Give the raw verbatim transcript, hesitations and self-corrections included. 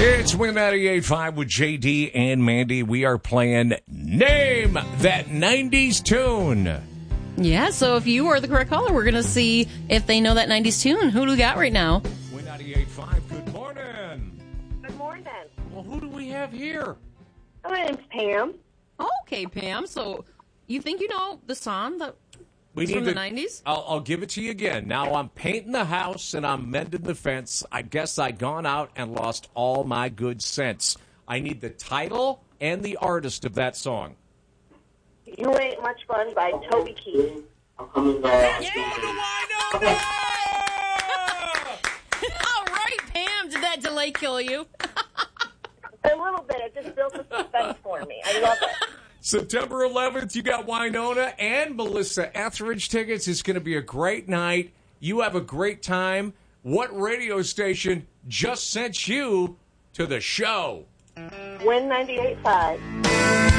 It's Win ninety-eight point five with J D and Mandy. We are playing Name That nineties Tune. Yeah, so if you are the correct caller, we're going to see if they know that nineties tune. Who do we got right now? Win ninety-eight point five, good morning. Good morning. Well, who do we have here? My name's Pam. Okay, Pam. So you think you know the song that We was from to, the nineties? I'll, I'll give it to you again. Now I'm painting the house and I'm mending the fence. I guess I gone out and lost all my good sense. I need the title and the artist of that song. You Ain't Much Fun by Toby Keith. All right, Pam. Did that delay kill you? A little bit. It just built a suspense for me. I love it. September eleventh, you got Winona and Melissa Etheridge tickets. It's going to be a great night. You have a great time. What radio station just sent you to the show? Win ninety-eight point five.